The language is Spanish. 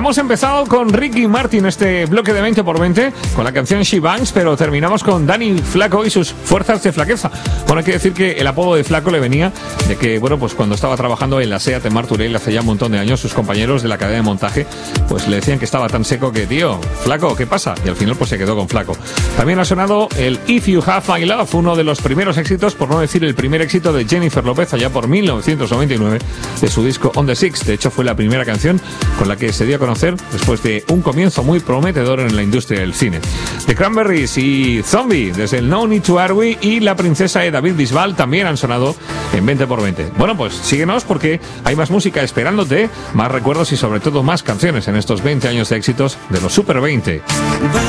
Hemos empezado con Ricky Martin este bloque de 20x20 con la canción She Bangs, pero terminamos con Dani Flaco y sus fuerzas de flaqueza. Bueno, hay que decir que el apodo de Flaco le venía de que, bueno, pues cuando estaba trabajando en la SEAT en Martorell hace ya un montón de años, sus compañeros de la cadena de montaje pues le decían que estaba tan seco que, tío, Flaco, ¿qué pasa? Y al final pues se quedó con Flaco. También ha sonado el If You Have My Love, uno de los primeros éxitos, por no decir el primer éxito de Jennifer López allá por 1999 de su disco On The Six. De hecho, fue la primera canción con la que se dio a conocer después de un comienzo muy prometedor en la industria del cine. The Cranberries y Zombie desde el No Need to Hurry y la princesa de David Bisbal también han sonado en 20x20. Bueno, pues síguenos porque hay más música esperándote, más recuerdos y sobre todo más canciones en estos 20 años de éxitos de los Super 20.